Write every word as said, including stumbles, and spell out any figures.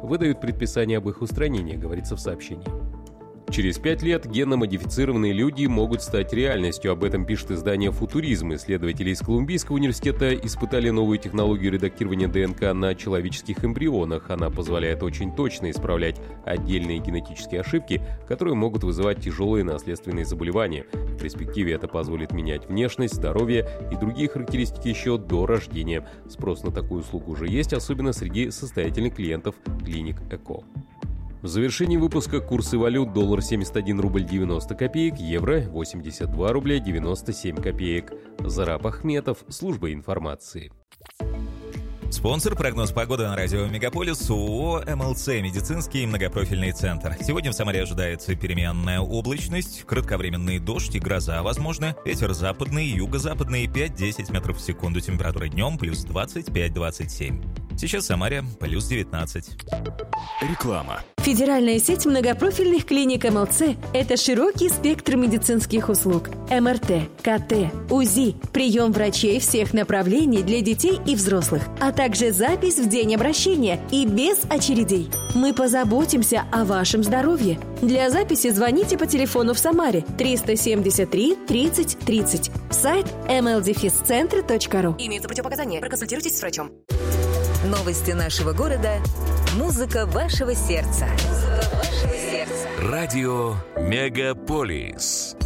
выдают предписание об их устранении, говорится в сообщении. Через пять лет генно-модифицированные люди могут стать реальностью. Об этом пишет издание «Футуризм». Исследователи из Колумбийского университета испытали новую технологию редактирования ДНК на человеческих эмбрионах. Она позволяет очень точно исправлять отдельные генетические ошибки, которые могут вызывать тяжелые наследственные заболевания. В перспективе это позволит менять внешность, здоровье и другие характеристики еще до рождения. Спрос на такую услугу уже есть, особенно среди состоятельных клиентов клиник ЭКО. В завершении выпуска курсы валют: доллар семьдесят один рубль девяносто копеек, евро восемьдесят два рубля девяносто семь копеек. Зараб Ахметов, служба информации. Спонсор — прогноз погоды на радио Мегаполис, ООО «МЛЦ» медицинский многопрофильный центр. Сегодня в Самаре ожидается переменная облачность, кратковременный дождь и гроза возможны. Ветер западный, юго-западный пять-десять метров в секунду. Температура днем плюс двадцать пять - двадцать семь. Сейчас в Самаре плюс девятнадцать. Реклама. Федеральная сеть многопрофильных клиник МЛЦ – это широкий спектр медицинских услуг. эм эр тэ, ка тэ, УЗИ, прием врачей всех направлений для детей и взрослых, а также запись в день обращения и без очередей. Мы позаботимся о вашем здоровье. Для записи звоните по телефону в Самаре триста семьдесят три тридцать тридцать. Сайт эм эл дефис центр точка ру. Имеются противопоказания. Проконсультируйтесь с врачом. Новости нашего города. Музыка вашего сердца. Музыка вашего сердца. Радио Мегаполис.